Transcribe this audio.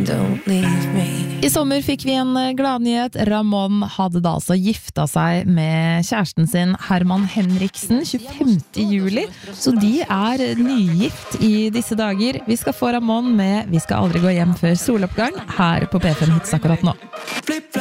don't leave me. I sommer fikk vi en gladnyhet. Ramón hadde da altså gifta seg med kjæresten sin Herman Henriksen 25. juli, så de nygift i disse dager. Vi skal få Ramón med Vi skal aldri gå hjem før soloppgang her på P5 Hits akkurat nå.